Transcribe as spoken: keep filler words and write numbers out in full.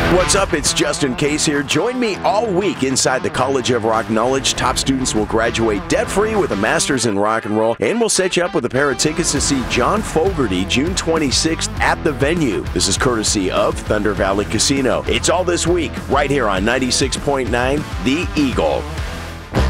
What's up? It's Justin Case here. Join me all week inside the College of Rock Knowledge. Top students will graduate debt-free with a master's in rock and roll, and we'll set you up with a pair of tickets to see John Fogerty June twenty-sixth at the venue. This is courtesy of Thunder Valley Casino. It's all this week right here on ninety-six point nine The Eagle.